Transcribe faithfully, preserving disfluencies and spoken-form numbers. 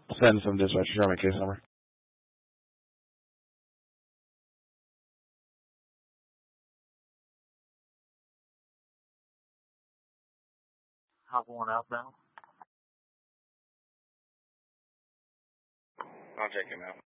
Send some dispatch. Show me case number. Hop one outbound. I'll check him out.